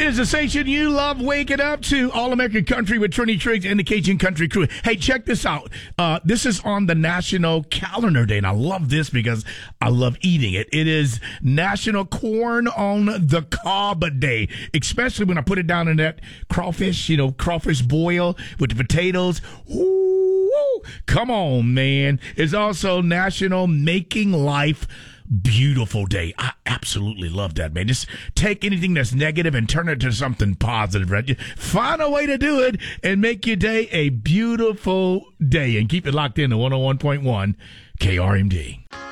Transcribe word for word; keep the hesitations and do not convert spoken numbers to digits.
is the station you love waking up to. All American Country with Trini Triggs and the Cajun Country Crew. Hey, check this out. Uh, this is on the National Calendar Day, and I love this because I love eating it. It is National Corn on the Cob Day, especially when I put it down in that crawfish, you know, crawfish boil with the potatoes. Ooh, come on, man. It's also National Making Life Beautiful Day. I absolutely love that, man. Just take anything that's negative and turn it to something positive, right? Find a way to do it and make your day a beautiful day, and keep it locked in to one oh one point one K R M D.